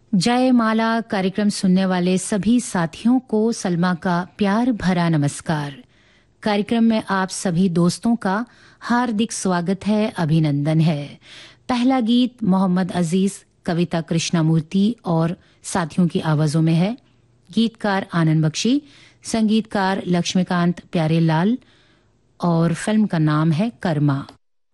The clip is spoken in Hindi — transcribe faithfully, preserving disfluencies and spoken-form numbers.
जयमाला कार्यक्रम सुनने वाले सभी साथियों को सलमा का प्यार भरा नमस्कार। कार्यक्रम में आप सभी दोस्तों का हार्दिक स्वागत है, अभिनंदन है। पहला गीत मोहम्मद अजीज, कविता कृष्णामूर्ति और साथियों की आवाजों में है। गीतकार आनंद बख्शी, संगीतकार लक्ष्मीकांत प्यारेलाल और फिल्म का नाम है कर्मा।